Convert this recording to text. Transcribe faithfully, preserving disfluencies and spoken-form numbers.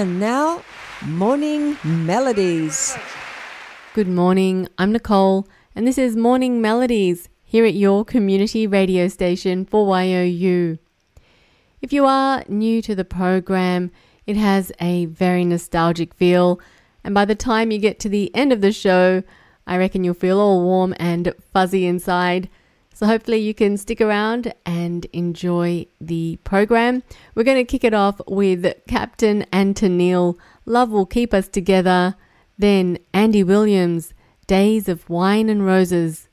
And now, Morning Melodies. Good morning, I'm Nicole, and this is Morning Melodies here at your community radio station for Y O U. If you are new to the program, it has a very nostalgic feel, and by the time you get to the end of the show, I reckon you'll feel all warm and fuzzy inside. So hopefully you can stick around and enjoy the program. We're going to kick it off with Captain and Tennille, Love Will Keep Us Together. Then Andy Williams, Days of Wine and Roses.